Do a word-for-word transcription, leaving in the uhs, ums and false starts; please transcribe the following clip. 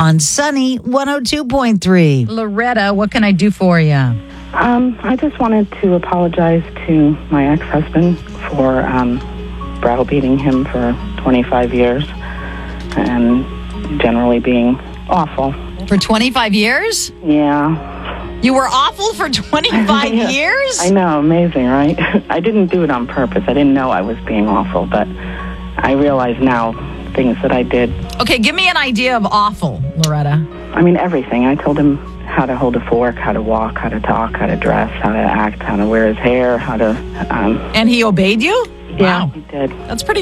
on Sunny one oh two point three. Loretta, what can I do for you? Um, I just wanted to apologize to my ex-husband for um, browbeating him for twenty-five years and generally being awful. For twenty-five years? Yeah. You were awful for twenty-five Yeah. years? I know, amazing, right? I didn't do it on purpose. I didn't know I was being awful, but I realize now things that I did. Okay, give me an idea of awful, Loretta. I mean, everything. I told him how to hold a fork, how to walk, how to talk, how to dress, how to act, how to wear his hair, how to... Um, And he obeyed you? yeah, Wow. he did. That's pretty